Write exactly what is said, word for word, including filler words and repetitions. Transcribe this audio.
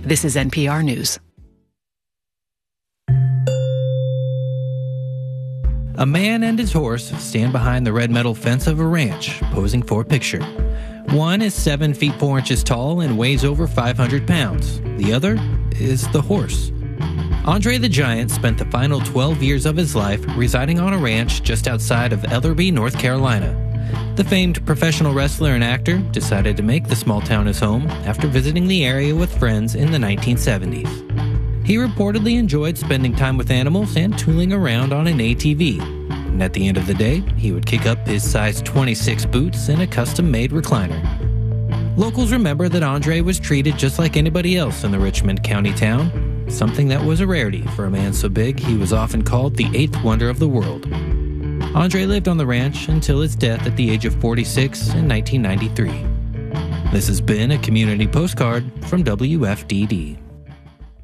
This is N P R News. A man and his horse stand behind the red metal fence of a ranch, posing for a picture. One is seven feet four inches tall and weighs over five hundred pounds. The other is the horse. Andre the Giant spent the final twelve years of his life residing on a ranch just outside of Ellerbe, North Carolina. The famed professional wrestler and actor decided to make the small town his home after visiting the area with friends in the nineteen seventies. He reportedly enjoyed spending time with animals and tooling around on an A T V. And at the end of the day, he would kick up his size twenty-six boots in a custom-made recliner. Locals remember that Andre was treated just like anybody else in the Richmond County town, something that was a rarity for a man so big he was often called the eighth wonder of the world. Andre lived on the ranch until his death at the age of forty-six in nineteen ninety-three. This has been a community postcard from W F D D.